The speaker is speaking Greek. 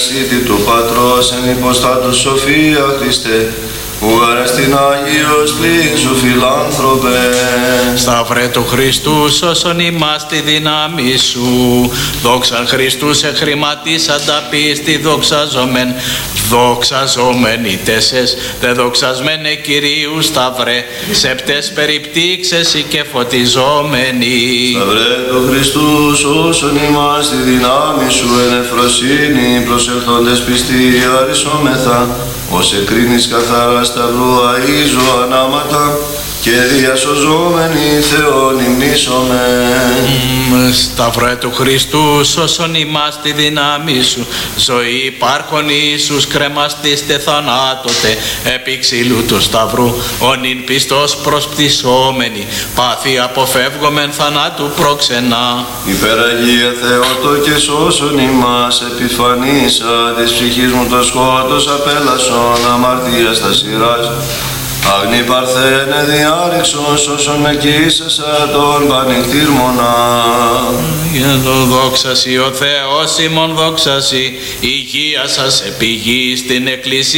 ασύτη του Πατρός εν υποστάτου Σοφία Χριστέ, που αρεστήν Άγιος πλην σου φιλάνθρωπε. Σταυρέ του Χριστού, σώσον ημάς τη δύναμη σου. Δόξαν Χριστού σε χρηματίσαντα πίστη, δοξαζόμεν. Δοξαζόμενοι τέσσες, δε δοξασμένε Κυρίου Σταυρέ, σεπτές περιπτύξεσι και φωτιζόμενοι. Σταυρέ του Χριστού, σώσον ημάς τη δύναμη σου, εν ευφροσύνη προσελθόντες πιστοί αρισόμεθα, ως εκρίνεις καθαρά σταυρού αΐζω ανάματα, και διασωζόμενοι Θεόν υμνήσομεν. Σταυρέ του Χριστού, σώσον ημάς τη δύναμη σου. Ζωή υπάρχον Ιησούς κρεμαστής τε θανάτωτε, επί ξύλου του σταυρού, όνειν πιστός προσπτυσσόμενοι, πάθη αποφεύγομεν θανάτου προξενά. Υπεραγία Θεότο και σώσον ημάς, επιφανίσα της ψυχής μου το σκότος απέλασον, αμαρτίας τα σειράς. Αγνή Παρθένε διάρρηξον, σώσον με κοίσασα τον πανηκτήρμονα. Για το δόξασι ο Θεός ημών δόξασι, υγεία σας επί γης στην εκκλησία.